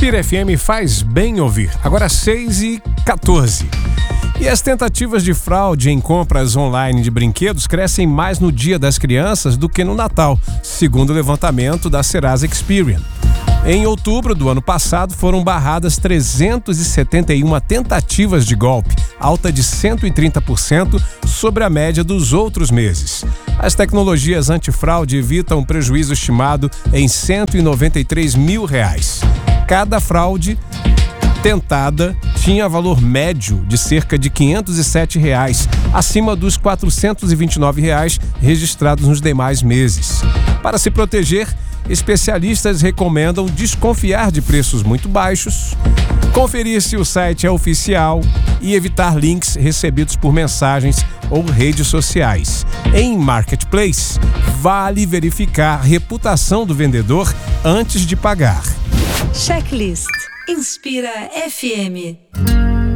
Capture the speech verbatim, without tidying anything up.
Inspira F M faz bem ouvir. Agora seis e quatorze. E as tentativas de fraude em compras online de brinquedos crescem mais no Dia das Crianças do que no Natal, segundo o levantamento da Serasa Experian. Em outubro do ano passado, foram barradas trezentas e setenta e uma tentativas de golpe, alta de cento e trinta por cento sobre a média dos outros meses. As tecnologias antifraude evitam um prejuízo estimado em cento e noventa e três mil reais. Cada fraude tentada tinha valor médio de cerca de quinhentos e sete reais, acima dos quatrocentos e vinte e nove reais registrados nos demais meses. Para se proteger, especialistas recomendam desconfiar de preços muito baixos, conferir se o site é oficial e evitar links recebidos por mensagens ou redes sociais. Em Marketplace, vale verificar a reputação do vendedor antes de pagar. Checklist Inspira F M.